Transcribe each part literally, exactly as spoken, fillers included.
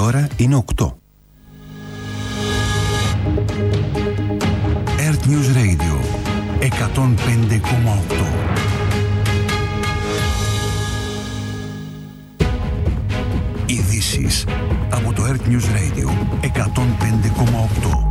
ώρα είναι οκτώ. Earth News Radio εκατόν πέντε κόμμα οκτώ. Ειδήσεις από το Earth News Radio εκατόν πέντε κόμμα οκτώ.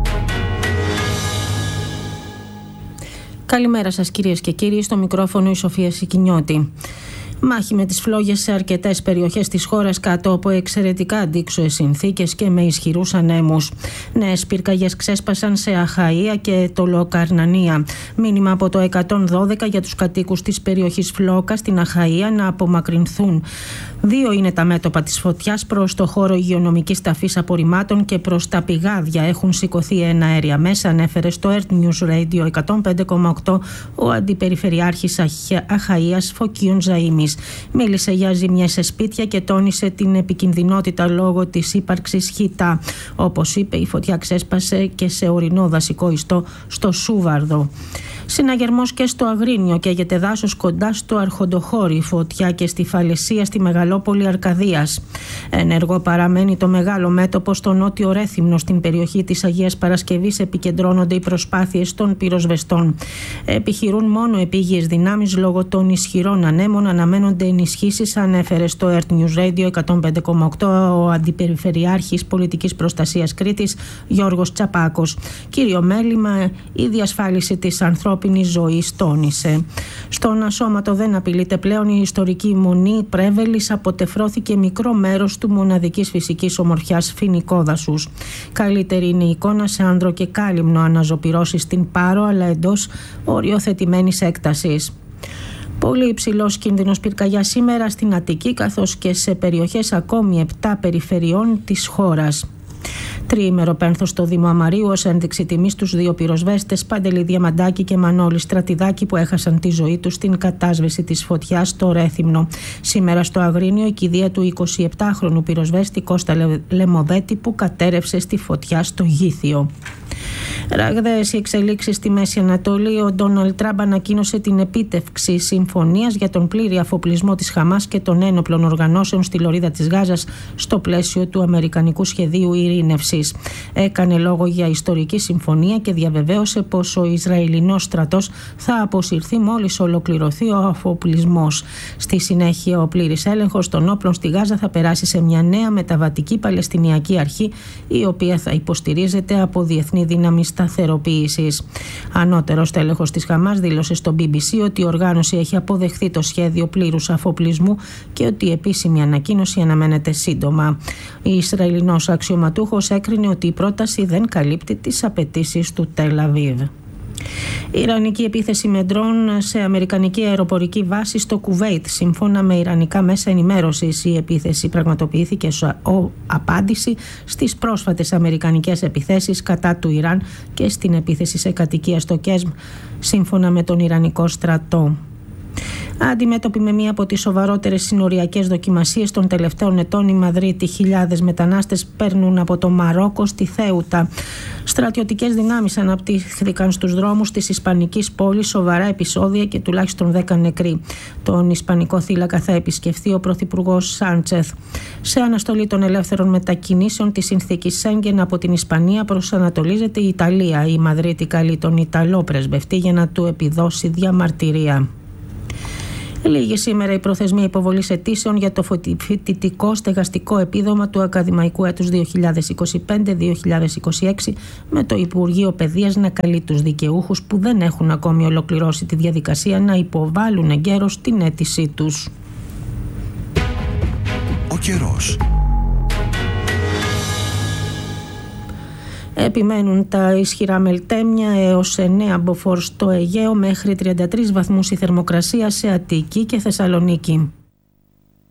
Καλημέρα σας κυρίες και κύριοι, στο μικρόφωνο η Σοφία Σικινιώτη. Μάχη με τις φλόγες σε αρκετές περιοχές της χώρας κάτω από εξαιρετικά αντίξωες συνθήκες και με ισχυρούς ανέμους. Νέες πυρκαγιές ξέσπασαν σε Αχαΐα και Τολοκαρνανία. Μήνυμα από το εκατόν δώδεκα για τους κατοίκους της περιοχής Φλόκα στην Αχαΐα να απομακρυνθούν. Δύο είναι τα μέτωπα της φωτιάς, προς το χώρο υγειονομικής ταφής απορριμμάτων και προς τα πηγάδια. Έχουν σηκωθεί ένα αέρια μέσα, ανέφερε στο Earth News Radio εκατόν πέντε κόμμα οκτώ ο Αντιπεριφερειάρχης Αχαΐας Φωκίων Ζαΐμης. Μίλησε για ζημιές σε σπίτια και τόνισε την επικινδυνότητα λόγω της ύπαρξης χιτά. Όπως είπε, η φωτιά ξέσπασε και σε ορεινό δασικό ιστό στο Σούβαρδο. Συναγερμός και στο Αγρίνιο, καίγεται δάσος κοντά στο Αρχοντοχώρι, φωτιά και στη Φαλαισία στη Μεγαλόπολη Αρκαδίας. Ενεργό παραμένει το μεγάλο μέτωπο στο νότιο Ρέθυμνο, στην περιοχή της Αγίας Παρασκευής επικεντρώνονται οι προσπάθειες των πυροσβεστών. Επιχειρούν μόνο επίγειες δυνάμεις λόγω των ισχυρών ανέμων, αναμένονται ενισχύσεις, ανέφερε στο Earth News Radio εκατόν πέντε κόμμα οκτώ ο Αντιπεριφερειάρχης Πολιτικής Προστασίας Κρήτης Γιώργος Τσαπάκος. Κύριο μέλημα η διασφάλιση της ανθρώπινης ζωής, τόνισε. Στον Ασώματο δεν απειλείται πλέον η ιστορική μονή Πρέβελης, αποτεφρώθηκε μικρό μέρος του μοναδικής φυσικής ομορφιάς φοινικόδασους. Καλύτερη είναι η εικόνα σε άνδρο και κάλυμνο, αναζωπυρώσει στην Πάρο, αλλά εντός οριοθετημένης έκτασης. Πολύ υψηλός κίνδυνος πυρκαγιάς σήμερα στην Αττική, καθώς και σε περιοχές ακόμη επτά περιφερειών της χώρας. Τριήμερο πένθος στο Δήμο Αμαρίου ως ένδειξη τιμής στους δύο πυροσβέστες Παντελή Διαμαντάκη και Μανώλη Στρατιδάκη που έχασαν τη ζωή τους στην κατάσβεση της φωτιάς στο Ρέθυμνο. Σήμερα στο Αγρίνιο η κηδεία του εικοσιεπτάχρονου πυροσβέστη Κώστα Λεμοδέτη που κατέρευσε στη φωτιά στο Γήθιο. Ραγδαίες οι εξελίξεις στη Μέση Ανατολή. Ο Ντόναλντ Τραμπ ανακοίνωσε την επίτευξη συμφωνίας για τον πλήρη αφοπλισμό της Χαμάς και των ένοπλων οργανώσεων στη λωρίδα της Γάζας στο πλαίσιο του Αμερικανικού Σχεδίου Ειρήνευσης. Έκανε λόγο για ιστορική συμφωνία και διαβεβαίωσε πως ο Ισραηλινός στρατός θα αποσυρθεί μόλις ολοκληρωθεί ο αφοπλισμός. Στη συνέχεια, ο πλήρης έλεγχος των όπλων στη Γάζα θα περάσει σε μια νέα μεταβατική Παλαιστινιακή αρχή, η οποία θα υποστηρίζεται από διεθνή δύναμη σταθεροποίησης. Ανώτερος τέλεχος της Χαμάς δήλωσε στο μπι μπι σι ότι η οργάνωση έχει αποδεχθεί το σχέδιο πλήρους αφοπλισμού και ότι η επίσημη ανακοίνωση αναμένεται σύντομα. Ο Ισραηλινός αξιωματούχος έκρινε ότι η πρόταση δεν καλύπτει τις απαιτήσεις του Τελ Αβίβ. Ιρανική επίθεση με ντρόν σε αμερικανική αεροπορική βάση στο Κουβέιτ. Σύμφωνα με ιρανικά μέσα ενημέρωσης, η επίθεση πραγματοποιήθηκε ως απάντηση στις πρόσφατες αμερικανικές επιθέσεις κατά του Ιράν και στην επίθεση σε κατοικία στο Κέσμ, σύμφωνα με τον Ιρανικό στρατό. Αντιμέτωποι με μία από τις σοβαρότερες συνοριακές δοκιμασίες των τελευταίων ετών, η Μαδρίτη, χιλιάδες μετανάστες παίρνουν από το Μαρόκο στη Θέουτα. Στρατιωτικές δυνάμεις αναπτύχθηκαν στους δρόμους της Ισπανικής πόλης, σοβαρά επεισόδια και τουλάχιστον δέκα νεκροί. Τον Ισπανικό θύλακα θα επισκεφθεί ο Πρωθυπουργός Σάντσεθ. Σε αναστολή των ελεύθερων μετακινήσεων της συνθήκης Σέγγεν από την Ισπανία προσανατολίζεται η Ιταλία. Η Μαδρίτη καλεί τον Ιταλό πρεσβευτή για να του επιδώσει διαμαρτυρία. Λίγη σήμερα η προθεσμία υποβολής αιτήσεων για το φοιτητικό στεγαστικό επίδομα του ακαδημαϊκού έτους δύο χιλιάδες είκοσι πέντε δύο χιλιάδες είκοσι έξι, με το Υπουργείο Παιδείας να καλεί τους δικαιούχους που δεν έχουν ακόμη ολοκληρώσει τη διαδικασία να υποβάλουν εγκαίρως την αίτησή τους. Ο καιρός. Επιμένουν τα ισχυρά μελτέμια έως εννέα μποφόρ στο Αιγαίο, μέχρι τριάντα τρεις βαθμούς η θερμοκρασία σε Αττική και Θεσσαλονίκη.